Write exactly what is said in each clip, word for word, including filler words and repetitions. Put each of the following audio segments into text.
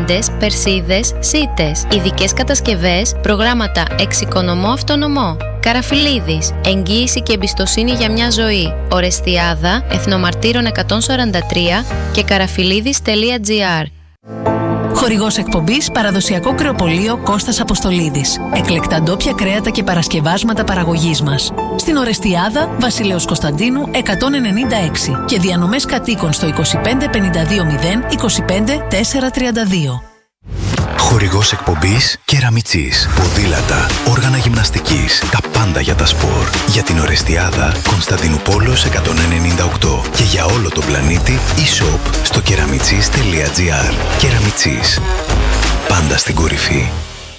κουβέντες, περσίδες, σίτες, ειδικές κατασκευές, προγράμματα εξοικονομώ αυτονομώ. Καραφιλίδης, εγγύηση και εμπιστοσύνη για μια ζωή. Ορεστιάδα, Εθνομαρτύρων εκατόν σαράντα τρία και καραφιλίδης τελεία τζι άρ. Χορηγός εκπομπής παραδοσιακό κρεοπωλείο Κώστας Αποστολίδης. Εκλεκτά ντόπια κρέατα και παρασκευάσματα παραγωγής μας. Στην Ορεστιάδα, Βασιλέως Κωνσταντίνου εκατόν ενενήντα έξι και διανομές κατοίκων στο είκοσι πέντε πενήντα δύο μηδέν είκοσι πέντε τετρακόσια τριάντα δύο. Χορηγός εκπομπής Κεραμιτσής. Ποδήλατα, όργανα γυμναστικής, τα πάντα για τα σπορ. Για την Ορεστιάδα, Κωνσταντινούπολος εκατόν ενενήντα οκτώ. Και για όλο τον πλανήτη, e-shop στο κεραμιτσής τελεία τζι άρ. Κεραμιτσής. Πάντα στην κορυφή.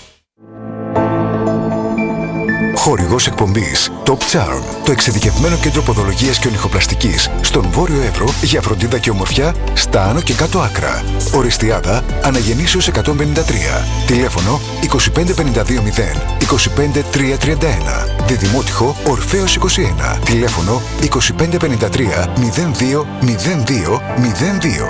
Χορηγός εκπομπής Top Charm, το εξειδικευμένο κέντρο ποδολογίας και ονυχοπλαστικής στον Βόρειο Εύρο για φροντίδα και ομορφιά στα άνω και κάτω άκρα. Ορεστιάδα, Αναγεννήσεως εκατόν πενήντα τρία. Τηλέφωνο είκοσι πέντε πενήντα δύο μηδέν είκοσι πέντε τριακόσια τριάντα ένα. Διδημότυχο Ορφέως είκοσι ένα. Τηλέφωνο είκοσι πέντε πενήντα τρία μηδέν δύο μηδέν δύο μηδέν δύο.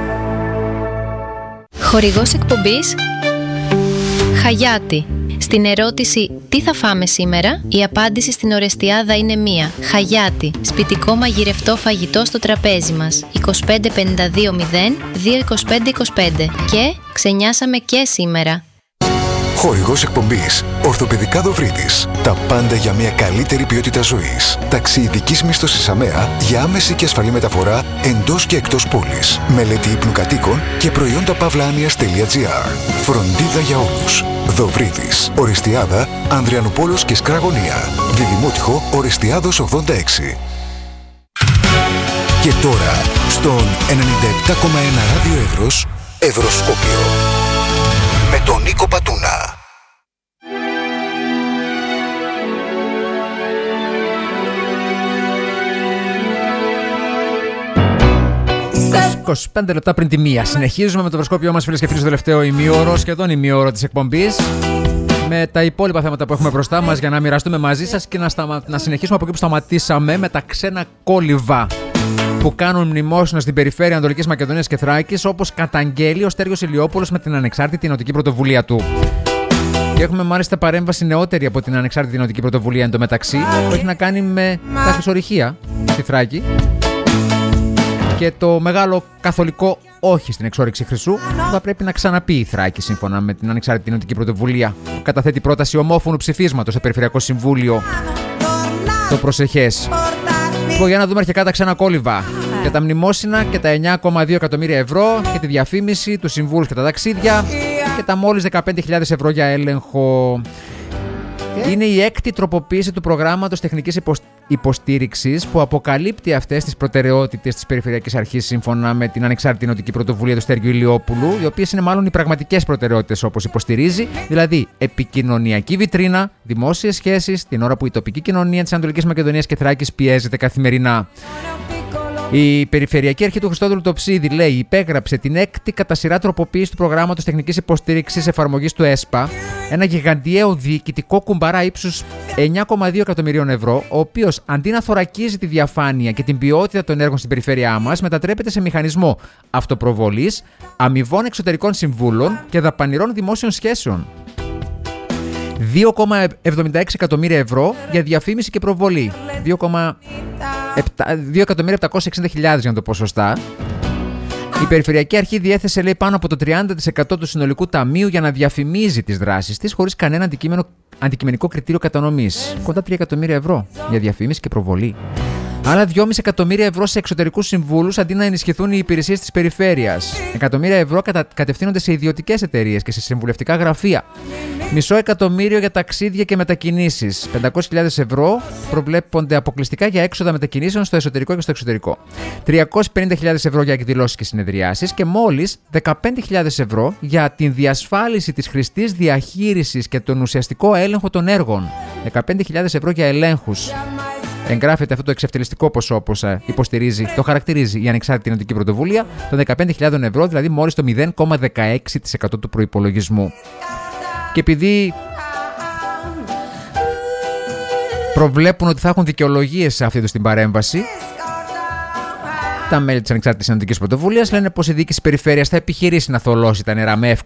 Χορηγός εκπομπής Χαγιάτη. Στην ερώτηση «Τι θα φάμε σήμερα?» η απάντηση στην Ορεστιάδα είναι μία. Χαγιάτη. Σπιτικό μαγειρευτό φαγητό στο τραπέζι μας. είκοσι πέντε πενήντα δύο μηδέν δύο είκοσι πέντε είκοσι πέντε. Και ξενιάσαμε και σήμερα. Χορηγός εκπομπής Ορθοπαιδικά Δοβρίδης. Τα πάντα για μια καλύτερη ποιότητα ζωής. Ταξιειδικής μίσθωσης ΑΜΕΑ για άμεση και ασφαλή μεταφορά εντός και εκτός πόλης. Μελέτη ύπνου κατοίκων και προϊόντα παύλα-άνοιας τελεία τζι άρ. Φροντίδα για όλους. Δοβρίδης. Ορεστιάδα, Ανδριανουπόλος και Σκραγωνία. Διδημότυχο Ορεστιάδος ογδόντα έξι. Και τώρα στον ενενήντα επτά κόμμα ένα Ράδιο Εύρος, Ευρωσκόπιο. Με τον Νίκο Πατούνα. είκοσι πέντε λεπτά πριν τη μία. Συνεχίζουμε με το Ευρωσκόπιο μας, φίλες και φίλοι, στο τελευταίο ημίωρο, σχεδόν ημίωρο της εκπομπής. Με τα υπόλοιπα θέματα που έχουμε μπροστά μας για να μοιραστούμε μαζί σας και να, σταμα... να συνεχίσουμε από εκεί που σταματήσαμε με τα ξένα κόλυβα που κάνουν μνημόσυνα στην περιφέρεια Ανατολικής Μακεδονίας και Θράκης, όπως καταγγέλει ο Στέργιος Ηλιόπουλος με την ανεξάρτητη νεωτική πρωτοβουλία του. Και έχουμε μάλιστα παρέμβαση νεότερη από την ανεξάρτητη νεωτική πρωτοβουλία εντωμεταξύ, που έχει να κάνει με τα χρυσορυχεία στη Θράκη και το μεγάλο καθολικό όχι στην εξόρυξη χρυσού που θα πρέπει να ξαναπεί η Θράκη, σύμφωνα με την ανεξάρτητη νεωτική πρωτοβουλία, που καταθέτει πρόταση ομόφωνου ψηφίσματος σε Περιφερειακό Συμβούλιο το προσεχές. Λοιπόν, για να δούμε αρχικά τα ξένα κόλυβα και τα μνημόσυνα και τα εννιά κόμμα δύο εκατομμύρια ευρώ και τη διαφήμιση, του συμβούλους και τα ταξίδια και τα μόλις δεκαπέντε χιλιάδες ευρώ για έλεγχο. Είναι η έκτη τροποποίηση του προγράμματος τεχνικής υποστήριξης που αποκαλύπτει αυτές τις προτεραιότητες της Περιφερειακής Αρχής, σύμφωνα με την ανεξάρτητη νεωτική πρωτοβουλία του Στέργιου Ηλιόπουλου, οι οποίες είναι μάλλον οι πραγματικές προτεραιότητες, όπως υποστηρίζει, δηλαδή επικοινωνιακή βιτρίνα, δημόσιες σχέσεις, την ώρα που η τοπική κοινωνία της Ανατολικής Μακεδονίας και Θράκης πιέζεται καθημερινά. Η Περιφερειακή Αρχή του Χριστόδουλου Τοψίδη, λέει, υπέγραψε την έκτη κατά σειρά τροποποίηση του προγράμματος τεχνικής υποστήριξης εφαρμογής του ΕΣΠΑ, ένα γιγαντιαίο διοικητικό κουμπαρά ύψους εννιά κόμμα δύο εκατομμυρίων ευρώ, ο οποίος αντί να θωρακίζει τη διαφάνεια και την ποιότητα των έργων στην περιφέρειά μας, μετατρέπεται σε μηχανισμό αυτοπροβολής, αμοιβών εξωτερικών συμβούλων και δαπανηρών δημόσιων σχέσεων. δύο κόμμα εβδομήντα έξι εκατομμύρια ευρώ για διαφήμιση και προβολή. δύο εκατομμύρια επτακόσιες εξήντα χιλιάδες για να το πω σωστά. Η Περιφερειακή Αρχή διέθεσε, λέει, πάνω από το τριάντα τοις εκατό του συνολικού ταμείου για να διαφημίζει τις δράσεις της, χωρίς κανένα αντικείμενο, αντικειμενικό κριτήριο κατανομής. Κοντά τρία εκατομμύρια ευρώ για διαφήμιση και προβολή. Άλλα δυόμισι εκατομμύρια ευρώ σε εξωτερικούς συμβούλους αντί να ενισχυθούν οι υπηρεσίες της περιφέρειας. Εκατομμύρια ευρώ κατα... κατευθύνονται σε ιδιωτικές εταιρείες και σε συμβουλευτικά γραφεία. Μισό εκατομμύριο για ταξίδια και μετακινήσεις. πεντακόσιες χιλιάδες ευρώ προβλέπονται αποκλειστικά για έξοδα μετακινήσεων στο εσωτερικό και στο εξωτερικό. τριακόσιες πενήντα χιλιάδες ευρώ για εκδηλώσεις και συνεδριάσεις και μόλις δεκαπέντε χιλιάδες ευρώ για την διασφάλιση της χρηστής διαχείρισης και τον ουσιαστικό έλεγχο των έργων. δεκαπέντε χιλιάδες ευρώ για ελέγχους. Εγγράφεται αυτό το εξευτελιστικό ποσό, όπως υποστηρίζει, το χαρακτηρίζει η ανεξάρτητη νεωτική πρωτοβουλία, των δεκαπέντε χιλιάδες ευρώ, δηλαδή μόλις το μηδέν κόμμα δεκαέξι τοις εκατό του προϋπολογισμού. Και επειδή προβλέπουν ότι θα έχουν δικαιολογίες σε αυτή την παρέμβαση, τα μέλη της ανεξάρτητης νεωτικής πρωτοβουλίας λένε πως η διοίκηση περιφέρειας θα επιχειρήσει να θολώσει τα νερά με εύκολο